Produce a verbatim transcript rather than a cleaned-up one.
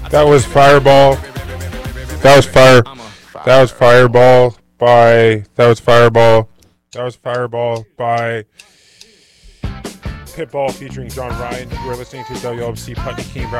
That was Fireball. That was Fire. That was Fireball by. That was Fireball. That was Fireball by Pitbull featuring John Ryan. You are listening to W L B C Putney King.